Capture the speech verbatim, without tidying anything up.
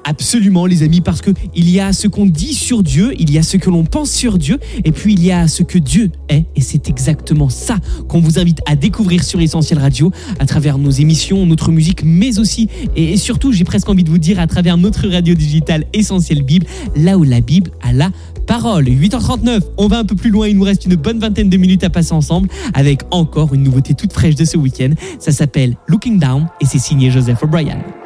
Absolument les amis, parce que il y a ce qu'on dit sur Dieu, il y a ce que l'on pense sur Dieu, et puis il y a ce que Dieu est, et c'est exactement ça qu'on vous invite à découvrir sur Essentiel Radio, à travers nos émissions, notre musique, mais aussi, et surtout, j'ai presque envie de vous dire, à travers notre radio digitale Essentiel Bible, là où la Bible a la parole. huit heures trente-neuf, on va un peu plus loin, il nous reste une bonne vingtaine de minutes à passer ensemble, avec encore une nouveauté toute fraîche de ce week-end. Ça s'appelle Looking Down, et c'est signé Joseph O'Brien.